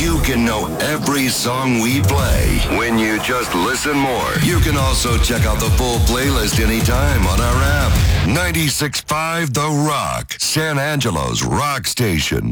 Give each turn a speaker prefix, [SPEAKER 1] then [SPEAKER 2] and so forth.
[SPEAKER 1] You can know every song we play when you just listen more. You can also check out the full playlist anytime on our app. 96.5 The Rock, San Angelo's rock station.